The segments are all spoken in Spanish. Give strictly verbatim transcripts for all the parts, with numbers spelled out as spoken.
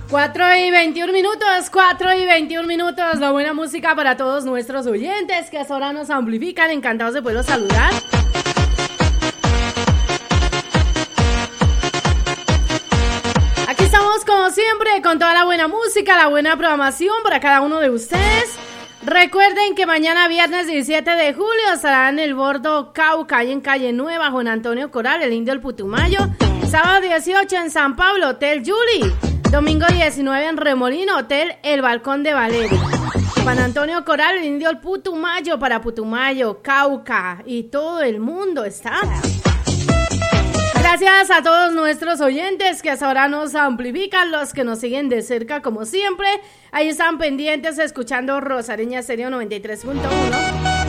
cuatro y veintiún minutos, cuatro y veintiún minutos, la buena música para todos nuestros oyentes que hasta ahora nos amplifican, encantados de poderlos saludar. Aquí estamos como siempre con toda la buena música, la buena programación para cada uno de ustedes. Recuerden que mañana viernes diecisiete de julio estará en el Bordo Cauca y en Calle Nueva Juan Antonio Coral, el Indio del Putumayo. Sábado dieciocho en San Pablo, Hotel Julie. Domingo diecinueve en Remolino, Hotel El Balcón de Valeria. Juan Antonio Coral, el Indio del Putumayo, para Putumayo, Cauca y todo el mundo está. Gracias a todos nuestros oyentes que hasta ahora nos amplifican, los que nos siguen de cerca como siempre. Ahí están pendientes escuchando Rosareña Estéreo noventa y tres punto uno.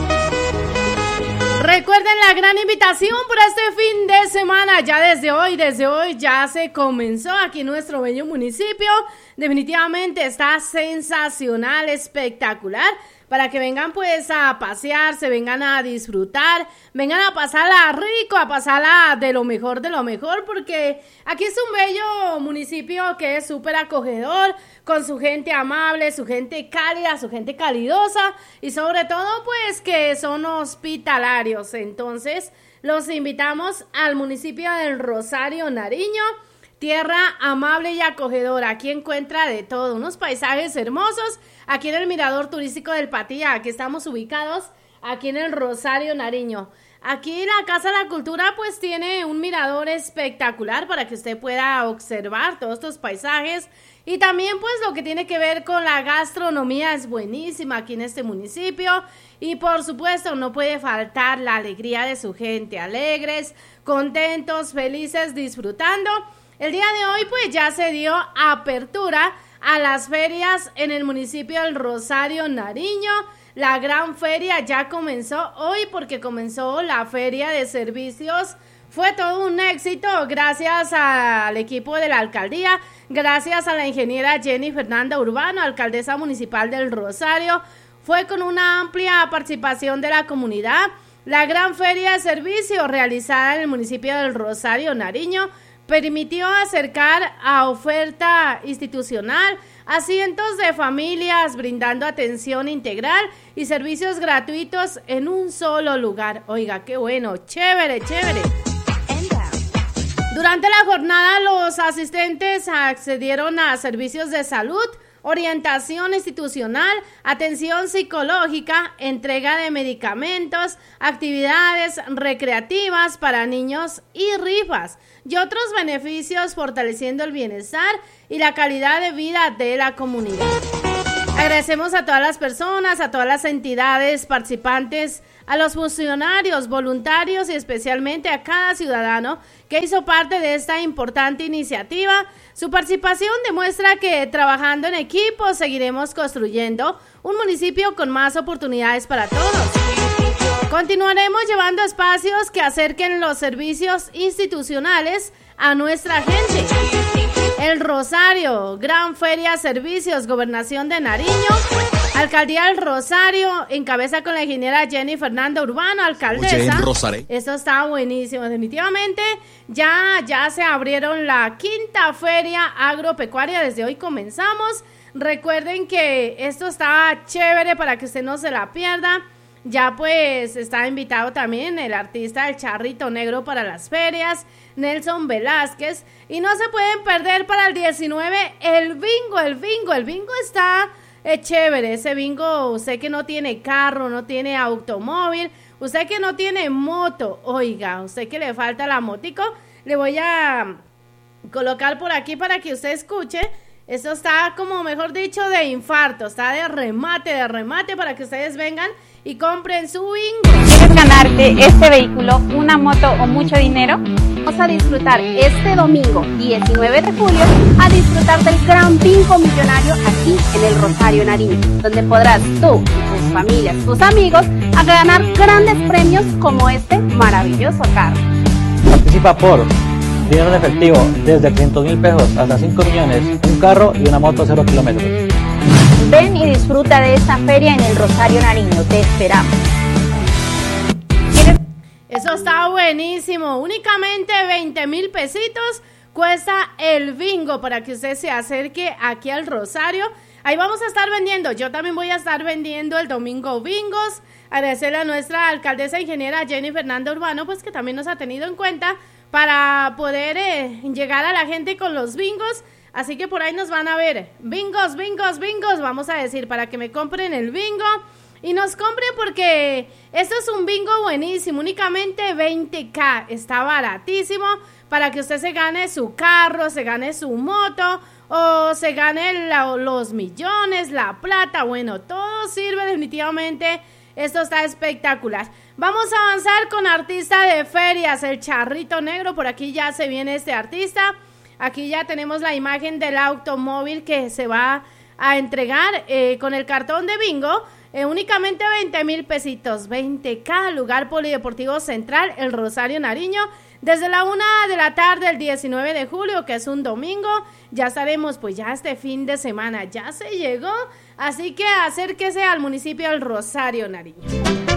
Recuerden la gran invitación para este fin de semana. Ya desde hoy, desde hoy ya se comenzó aquí en nuestro bello municipio. Definitivamente está sensacional, espectacular. Para que vengan pues a pasear, se vengan a disfrutar, vengan a pasarla rico, a pasarla de lo mejor de lo mejor, porque aquí es un bello municipio que es súper acogedor, con su gente amable, su gente cálida, su gente calidosa y sobre todo pues que son hospitalarios. Entonces los invitamos al municipio del Rosario Nariño. Tierra amable y acogedora, aquí encuentra de todo, unos paisajes hermosos, aquí en el Mirador Turístico del Patía, aquí estamos ubicados, aquí en el Rosario Nariño. Aquí la Casa de la Cultura pues tiene un mirador espectacular para que usted pueda observar todos estos paisajes y también pues lo que tiene que ver con la gastronomía es buenísima aquí en este municipio y por supuesto no puede faltar la alegría de su gente, alegres, contentos, felices, disfrutando. El día de hoy pues ya se dio apertura a las ferias en el municipio del Rosario Nariño. La gran feria ya comenzó hoy porque comenzó la feria de servicios. Fue todo un éxito gracias al equipo de la alcaldía, gracias a la ingeniera Jenny Fernanda Urbano, alcaldesa municipal del Rosario. Fue con una amplia participación de la comunidad. La gran feria de servicios realizada en el municipio del Rosario Nariño permitió acercar a oferta institucional a cientos de familias, brindando atención integral y servicios gratuitos en un solo lugar. Oiga, qué bueno, chévere, chévere. Durante la jornada, los asistentes accedieron a servicios de salud, orientación institucional, atención psicológica, entrega de medicamentos, actividades recreativas para niños y rifas y otros beneficios fortaleciendo el bienestar y la calidad de vida de la comunidad. Agradecemos a todas las personas, a todas las entidades participantes, a los funcionarios, voluntarios y especialmente a cada ciudadano que hizo parte de esta importante iniciativa. Su participación demuestra que trabajando en equipo seguiremos construyendo un municipio con más oportunidades para todos. Continuaremos llevando espacios que acerquen los servicios institucionales a nuestra gente. El Rosario, Gran Feria Servicios, Gobernación de Nariño, Alcaldía del Rosario, en cabeza con la ingeniera Jenny Fernanda Urbano, alcaldesa. Esto está buenísimo, definitivamente. Ya, ya se abrieron la quinta feria agropecuaria, desde hoy comenzamos. Recuerden que esto está chévere para que usted no se la pierda. Ya pues está invitado también el artista El Charrito Negro para las ferias, Nelson Velázquez. Y no se pueden perder para el diecinueve el bingo, el bingo, el bingo está eh, chévere. Ese bingo, usted que no tiene carro, no tiene automóvil, usted que no tiene moto, oiga, usted que le falta la motico, le voy a colocar por aquí para que usted escuche. Esto está como mejor dicho de infarto, está de remate, de remate para que ustedes vengan y compren su bingo. ¿Quieres ganarte este vehículo, una moto o mucho dinero? Vamos a disfrutar este domingo diecinueve de julio a disfrutar del gran bingo millonario aquí en el Rosario Nariño, donde podrás tú, tus familias, tus amigos a ganar grandes premios como este maravilloso carro. Participa por dinero en efectivo desde quinientos mil pesos hasta cinco millones, un carro y una moto cero kilómetros. Ven y disfruta de esta feria en el Rosario Nariño, te esperamos. Eso está buenísimo, únicamente veinte mil pesitos cuesta el bingo para que usted se acerque aquí al Rosario. Ahí vamos a estar vendiendo, yo también voy a estar vendiendo el domingo bingos. Agradecerle a nuestra alcaldesa ingeniera Jenny Fernanda Urbano, pues que también nos ha tenido en cuenta para poder eh, llegar a la gente con los bingos. Así que por ahí nos van a ver, bingos, bingos, bingos, vamos a decir, para que me compren el bingo. Y nos compren porque esto es un bingo buenísimo, únicamente veinte K, está baratísimo para que usted se gane su carro, se gane su moto o se gane la, los millones, la plata, bueno, todo sirve definitivamente, esto está espectacular. Vamos a avanzar con artista de ferias, el Charrito Negro, por aquí ya se viene este artista, aquí ya tenemos la imagen del automóvil que se va a entregar eh, con el cartón de bingo. Eh, únicamente veinte mil pesitos, veinte K, lugar Polideportivo Central, el Rosario Nariño, desde la una de la tarde el diecinueve de julio, que es un domingo, ya estaremos, pues ya este fin de semana ya se llegó, así que acérquese al municipio del Rosario Nariño.